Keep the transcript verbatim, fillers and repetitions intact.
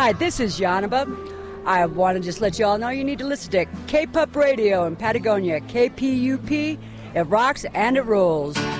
Hi, this is Yanaba. I want to just let you all know you need to listen to K-Pup Radio in Patagonia. K P U P, it rocks and it rules.